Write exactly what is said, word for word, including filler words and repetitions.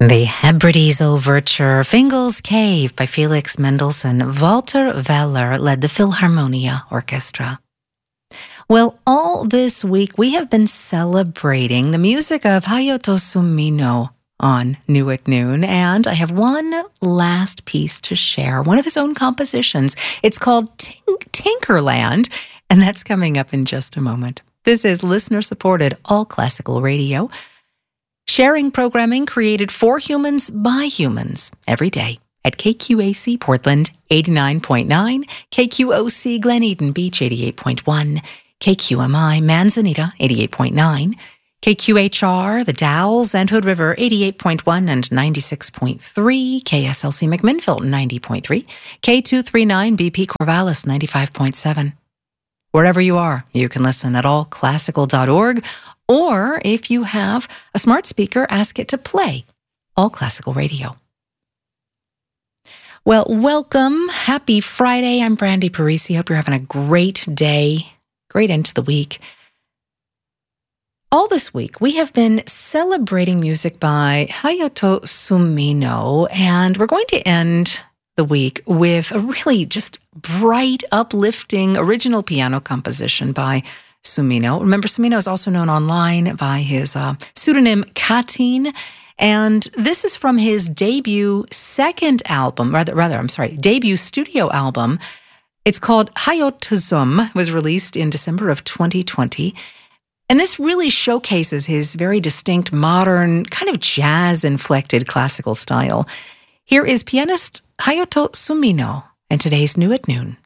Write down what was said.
The Hebrides Overture, Fingal's Cave by Felix Mendelssohn. Walter Weller led the Philharmonia Orchestra. Well, all this week we have been celebrating the music of Hayato Sumino on New at Noon, and I have one last piece to share, one of his own compositions. It's called Tink- Tinkerland, and that's coming up in just a moment. This is listener-supported All Classical Radio, sharing programming created for humans by humans every day at K Q A C Portland eighty-nine point nine, K Q O C Glen Eden Beach eighty-eight point one, K Q M I Manzanita eighty-eight point nine, K Q H R The Dalles and Hood River eighty-eight point one and ninety-six point three, K S L C McMinnville ninety point three, K two thirty-nine B P Corvallis ninety-five point seven. Wherever you are, you can listen at all classical dot org, or if you have a smart speaker, ask it to play All Classical Radio. Well, welcome. Happy Friday. I'm Brandy Parisi. Hope you're having a great day, great end to the week. All this week, we have been celebrating music by Hayato Sumino, and we're going to end the week with a really just bright, uplifting original piano composition by Sumino. Remember, Sumino is also known online by his uh, pseudonym Katin, and this is from his debut second album, rather, rather, I'm sorry, debut studio album. It's called Hayotozum. It was released in December of twenty twenty, and this really showcases his very distinct, modern, kind of jazz-inflected classical style. Here is pianist Hayato Sumino in today's New at Noon.